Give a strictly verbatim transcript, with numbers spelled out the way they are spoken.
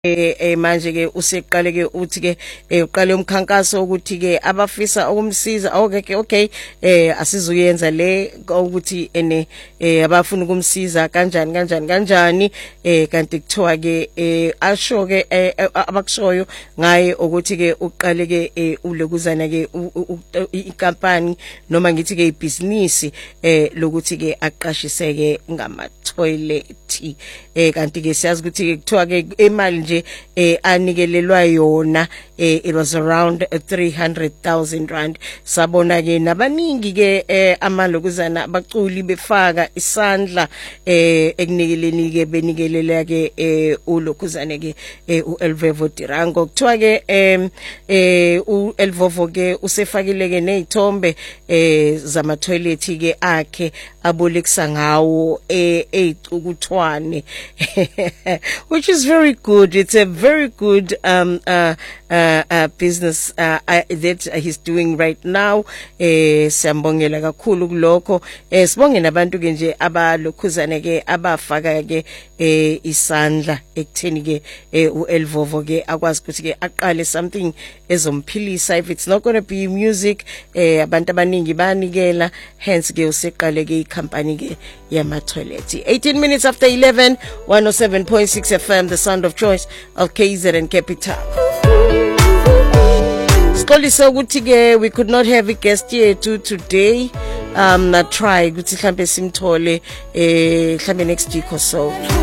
eh manje ke useqale ke uthi ke uqale umkhankaso ukuthi ke abafisa ukumsiza okay okay eh asizuyenza le ukuthi ene abafuna ukumsiza kanjani kanjani kanjani eh kanti kuthiwa ke asho ke abakushoyo ngaye ukuthi ke uqale ke ulekuzana ke inkampani noma ngithi ke ibusiness eh lokuthi ke aqashiseke ngama toilet eh kanti ke siyazi ukuthi ke kuthiwa ke imali nje eh anikelelwa yona eh it was around three hundred thousand rand. Sabona ke nabaningi ke eh amalokuzana abaculi befaka isandla eh ekunikeleni ke benikelela ke eh ulokuzane ke u Elvovo Tirango kuthiwa ke eh u Elvovo ke usefakile ke nezithombe eh zama toilet ke akhe abolekisa ngawo eh ezicukuthwane which is very good. It's a very good um uh uh, uh business uh, uh, that he's doing right now. Eh siyambongela kakhulu kulokho. Eh sibonge nabantu ke nje abalokhuzane ke abafaka ke eh isandla ekutheni ke u Elvovo ke akwazi ukuthi ke aqale something ezomphilisa. If it's not going to be music, eh abantu abaningi banikela, hence ke useqale ke icompany ke yama toilet. eighteen minutes after eleven, one oh seven point six F M, the sound of choice of K Z N Capital. Sixolisa ukuthi ke we could not have a guest here to today. Um na try ukuthi mhlambe simthole eh mhlambe next week or so.